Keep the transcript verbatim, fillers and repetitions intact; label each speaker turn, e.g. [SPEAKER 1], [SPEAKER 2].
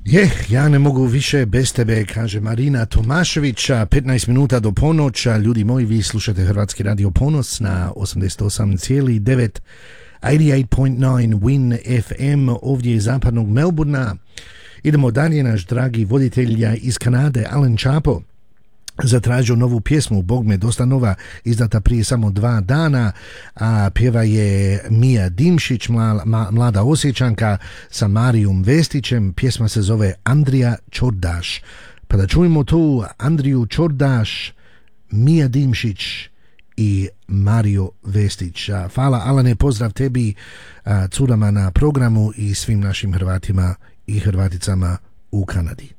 [SPEAKER 1] Je, ja ne mogu više bez tebe, kaže Marina Tomaševića. petnaest minuta do ponoća. Ljudi moji, vi slušate Hrvatski radio Ponos na osamdeset osam zarez devet, osamdeset osam zarez devet Win F M ovdje iz zapadnog Melbourna. Idemo dalje, naš dragi voditelj iz Kanade, Alan Chapo, zatražio novu pjesmu, bog me, dosta nova, izdata prije samo dva dana, a pjeva je Mija Dimšić, mla, ma, mlada Osječanka sa Marijom Vestićem. Pjesma se zove Andrija Čordaš. Pa da čujemo tu Andriju Čordaš, Mija Dimšić i Mario Vestić. Hvala Alane, pozdrav tebi, curama na programu i svim našim Hrvatima i Hrvaticama u Kanadi.